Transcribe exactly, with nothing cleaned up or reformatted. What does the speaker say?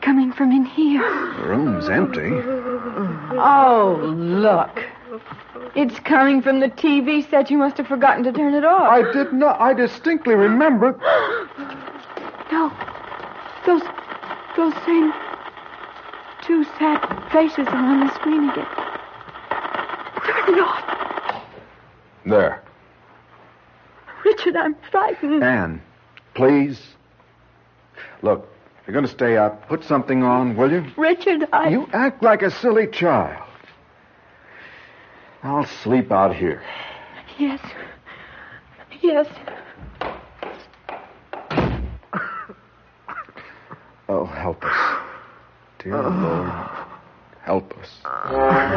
coming from in here. The room's empty. Oh, look. It's coming from the T V set. You must have forgotten to turn it off. I did not. I distinctly remember. No. Those, those same two sad faces are on the screen again. Turn it off. There. Richard, I'm frightened. Anne, please. Look, you're going to stay up. Put something on, will you? Richard, I... You act like a silly child. I'll sleep out here. Yes. Yes. Oh, help us. Dear Lord, help us.